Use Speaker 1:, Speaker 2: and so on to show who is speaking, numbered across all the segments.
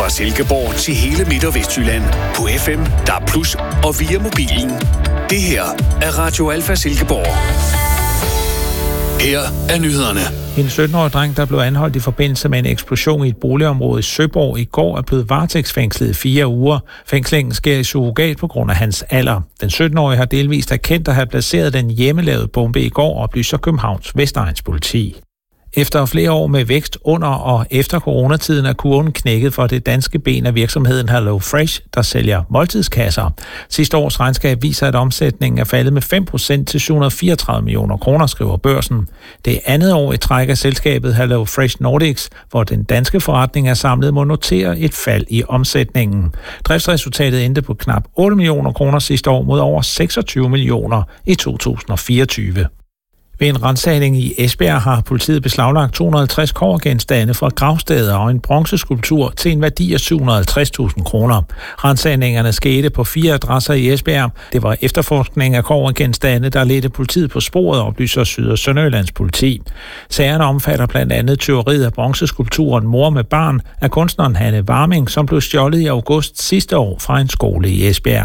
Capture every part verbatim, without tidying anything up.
Speaker 1: Fra Silkeborg til hele Midt- og Vestjylland. På F M, D A B plus, og via mobilen. Det her er Radio Alfa Silkeborg. Her er nyhederne.
Speaker 2: En sytten-årig dreng, der blev anholdt i forbindelse med en eksplosion i et boligområde i Søborg i går, er blevet varetægtsfængslet i fire uger. Fængslingen sker i surrogat på grund af hans alder. Den sytten-årige har delvist erkendt at have placeret den hjemmelavede bombe i går, oplyser Københavns Vestegns politi. Efter flere år med vækst under og efter coronatiden er kurven knækket for det danske ben af virksomheden Hello Fresh, der sælger måltidskasser. Sidste års regnskab viser, at omsætningen er faldet med fem procent til syv hundrede og fireogtredive millioner kroner, skriver Børsen. Det er andet år i træk af selskabet Hello Fresh Nordics, hvor den danske forretning er samlet, må notere et fald i omsætningen. Driftsresultatet endte på knap otte millioner kroner sidste år mod over seksogtyve millioner i to tusind og fireogtyve. Ved en ransagning i Esbjerg har politiet beslaglagt to hundrede og halvtreds kobbergenstande fra gravsteder og en bronzeskulptur til en værdi af syv hundrede og halvtreds tusind kroner. Ransagningerne skete på fire adresser i Esbjerg. Det var efterforskning af kobbergenstande, der ledte politiet på sporet, oplyser Syd- og Sønderjyllands politi. Sagerne omfatter blandt andet tyveriet af bronzeskulpturen Mor med barn af kunstneren Hanne Warming, som blev stjålet i august sidste år fra en skole i Esbjerg.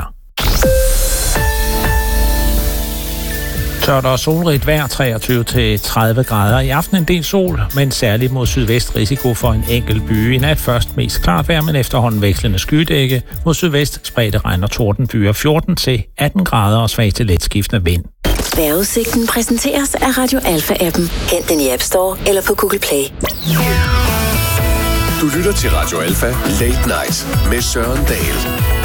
Speaker 2: Tørt og solrigt vejr, treogtyve til tredive grader. I aften en del sol, men særligt mod sydvest risiko for en enkelt by. I nat først mest klart vejr, men efterhånden vekslende skydække. Mod sydvest spredte regn og tordenbyer, fjorten til atten grader og svag til let skiftende vind.
Speaker 3: Vejrudsigten præsenteres af Radio Alfa-appen. Hent den i App Store eller på Google Play.
Speaker 1: Du lytter til Radio Alfa Late Night med Søren Dahl.